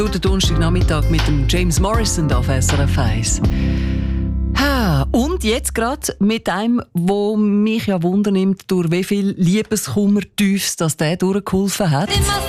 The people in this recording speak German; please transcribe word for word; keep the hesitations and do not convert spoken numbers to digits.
Der Donnerstagnachmittag mit dem James Morrison auf S R F eins. Ha, und jetzt gerade mit einem, wo mich ja wundernimmt, durch wie viel Liebeskummer tiefs, dass der durchgeholfen hat.